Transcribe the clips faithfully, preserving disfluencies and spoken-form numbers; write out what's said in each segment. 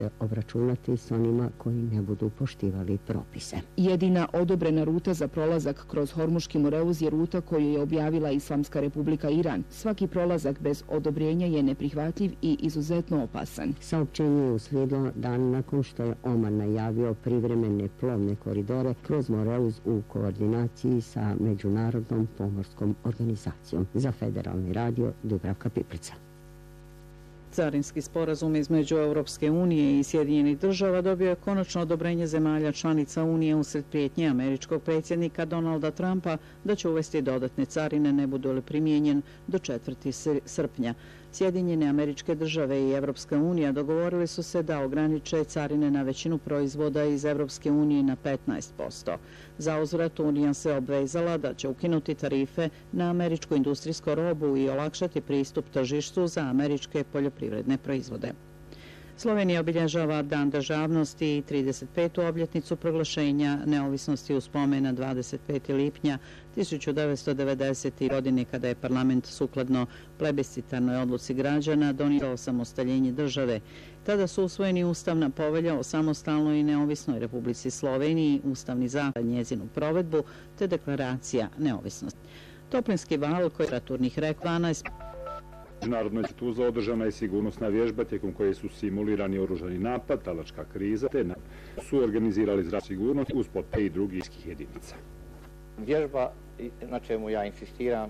obračunati s onima koji ne budu poštivali propise. Jedina odobrena ruta za prolazak kroz Hormuški moreuz je ruta koju je objavila Islamska republika Iran. Svaki prolazak bez odobrenja je neprihvatljiv i izuzetno opasan. Saopćenje je uslijedilo dan nakon što je Oman najavio privremene plovne koridore kroz moreuz u koordinaciji sa Međunarodnom pomorskom organizacijom. Za Federalni radio Dubravka Piplica. Carinski sporazum između Europske unije i Sjedinjenih država dobio je konačno odobrenje zemalja članica Unije usred prijetnje američkog predsjednika Donalda Trumpa da će uvesti dodatne carine ne budu li primijenjen do četvrtog srpnja. Sjedinjene Američke države i Evropska unija dogovorili su se da ograniče carine na većinu proizvoda iz Evropske unije na petnaest posto. Za uzvrat Unija se obvezala da će ukinuti tarife na američku industrijsku robu i olakšati pristup tržištu za američke poljoprivredne proizvode. Slovenija obilježava Dan državnosti i trideset petu obljetnicu proglašenja neovisnosti u spomen na dvadeset petog lipnja tisuću devetsto devedesete. godine kada je parlament sukladno plebiscitarnoj odluci građana donio osamostaljenje države. Tada su usvojeni Ustavna povelja o samostalnoj i neovisnoj Republici Sloveniji, Ustavni zakon za njezinu provedbu te deklaracija neovisnosti. Toplinski val koji je temperaturnih rekordova dvanaest. Međunarodnoj Tuzla održana je sigurnosna vježba tijekom koje su simulirani oružani napad, talačka kriza, te su organizirali zračnu sigurnost uz potpore i drugih jedinica. Vježba, na čemu ja insistiram,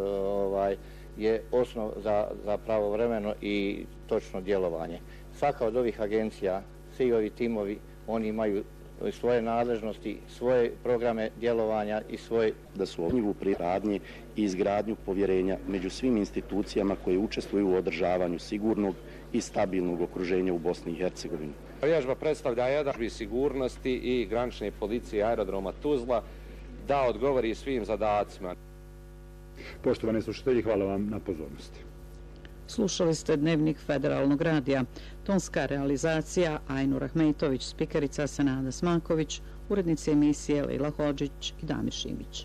je osnov za pravovremeno i točno djelovanje. Svaka od ovih agencija, svi ovi timovi, oni imaju svoje nadležnosti, svoje programe djelovanja i svoje... Da su ovnjivu pri radnji i izgradnju povjerenja među svim institucijama koje učestvuju u održavanju sigurnog i stabilnog okruženja u Bosni i Hercegovini. Vježba predstavlja jedan sigurnosti i granične policije aerodroma Tuzla da odgovori svim zadacima. Poštovani slušatelji, hvala vam na pozornosti. Slušali ste Dnevnik Federalnog radija. Tonska realizacija Ajnur Ahmetović, spikerica Senada Smaković, urednici emisije Lejla Hodžić i Damir Šimić.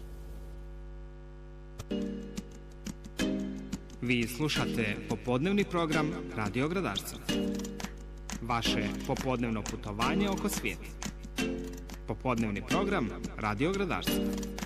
Vi slušate popodnevni program Radio Gradarca. Vaše popodnevno putovanje oko svijeta. Popodnevni program Radio Gradarca.